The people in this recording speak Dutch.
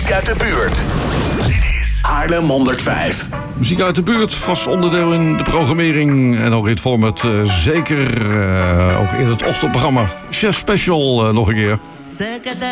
Muziek uit de buurt. Dit is Haarlem 105. Muziek uit de buurt, vast onderdeel in de programmering. En ook in het format zeker ook in het ochtendprogramma. Chef Special nog een keer.